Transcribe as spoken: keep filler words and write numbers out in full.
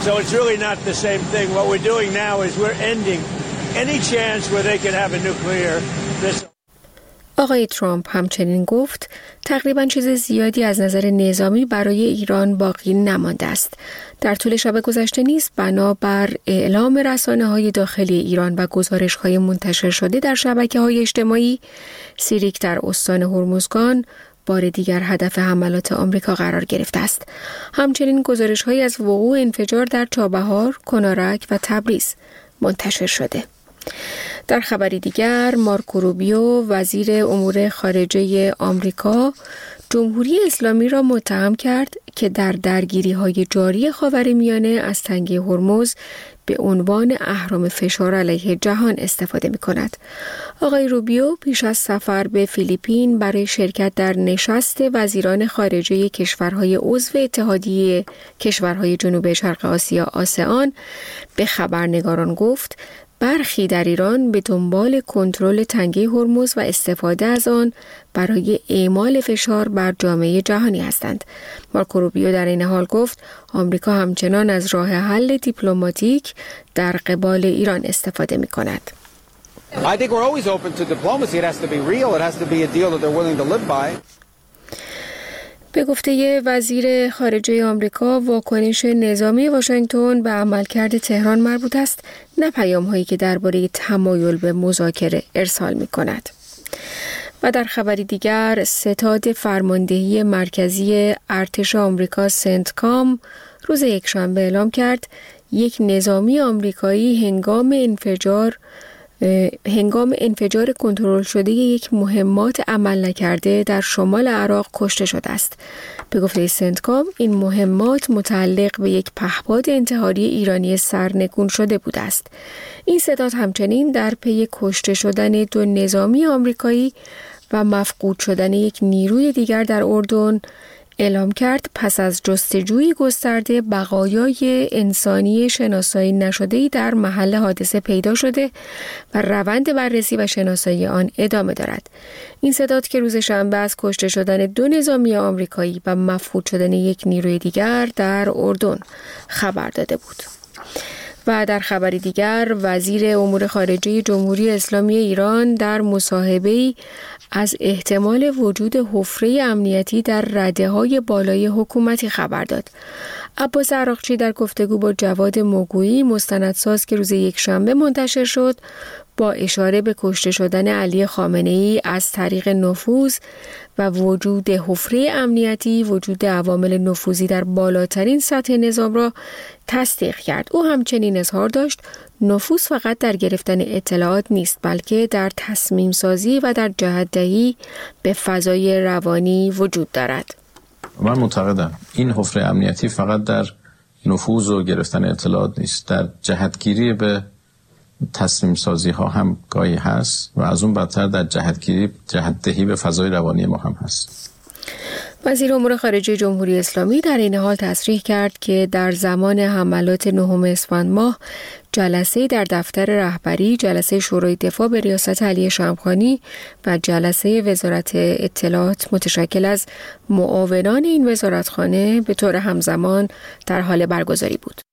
So it's really not the same thing. What we're doing now is we're ending any chance where they could have a nuclear missile. آقای ترامپ همچنین گفت تقریباً چیز زیادی از نظر نظامی برای ایران باقی نمانده است. در طول شب گذشته نیز بنابر اعلام رسانه‌های داخلی ایران و گزارش‌های منتشر شده در شبکه‌های اجتماعی، سیریک در استان هرمزگان بار دیگر هدف حملات آمریکا قرار گرفته است. همچنین گزارش‌هایی از وقوع انفجار در چابهار، کنارک و تبریز منتشر شده. در خبری دیگر، مارکو روبیو وزیر امور خارجه آمریکا جمهوری اسلامی را متهم کرد که در درگیری‌های جاری خاورمیانه از تنگه هرمز به عنوان اهرم فشار علیه جهان استفاده می‌کند. آقای روبیو پیش از سفر به فیلیپین برای شرکت در نشست وزیران خارجه کشورهای عضو اتحادیه کشورهای جنوب شرق آسیا آسئان به خبرنگاران گفت برخی در ایران به دنبال کنترل تنگه هرمز و استفاده از آن برای اعمال فشار بر جامعه جهانی هستند. مارکو روبیو در این حال گفت آمریکا همچنان از راه حل دیپلماتیک در قبال ایران استفاده می کند. I think we're always open to diplomacy. It has to be real. It has to be a deal that they're willing to live by. به گفته وزیر خارجه آمریکا، واکنش نظامی واشنگتن به عملکرد تهران مربوط است، نه پیام‌هایی که درباره تمایل به مذاکره ارسال می‌کند. و در خبری دیگر، ستاد فرماندهی مرکزی ارتش آمریکا سنتکام روز یکشنبه اعلام کرد یک نظامی آمریکایی هنگام انفجار هنگام انفجار کنترل شده یک مهمات عمل نکرده در شمال عراق کشته شده است. به گفته سنتکام این مهمات متعلق به یک پهپاد انتحاری ایرانی سرنگون شده بوده است. این ستاد همچنین در پی کشته شدن دو نظامی آمریکایی و مفقود شدن یک نیروی دیگر در اردن اعلام کرد پس از جستجوی گسترده بقایای انسانی شناسایی نشده‌ای در محل حادثه پیدا شده و روند بررسی و شناسایی آن ادامه دارد. این ستاد که روز شنبه از کشته شدن دو نظامی آمریکایی و مفقود شدن یک نیروی دیگر در اردن خبر داده بود. و در خبری دیگر، وزیر امور خارجه جمهوری اسلامی ایران در مصاحبه‌ای از احتمال وجود حفره امنیتی در رده‌های بالای حکومتی خبر داد. عباس عراقچی در گفتگو با جواد موگویی مستندساز که روز یکشنبه منتشر شد، با اشاره به کشته شدن علی خامنه‌ای از طریق نفوذ و وجود حفره امنیتی، وجود عوامل نفوذی در بالاترین سطح نظام را تصدیق کرد. او همچنین اظهار داشت نفوذ فقط در گرفتن اطلاعات نیست، بلکه در تصمیم سازی و در جهت‌دهی به فضای روانی وجود دارد. من معتقدم این حفره امنیتی فقط در نفوذ و گرفتن اطلاعات نیست، در جهتگیری به تصمیم سازی ها هم گاهی هست و از اون بدتر در جهتگیری جهتدهی به فضای روانی ما هم هست. وزیر امور خارجه جمهوری اسلامی در این حال تصریح کرد که در زمان حملات نهم اسفند ماه جلسه در دفتر رهبری، جلسه شورای دفاع به ریاست علی شمخانی و جلسه وزارت اطلاعات متشکل از معاونان این وزارتخانه به طور همزمان در حال برگزاری بود.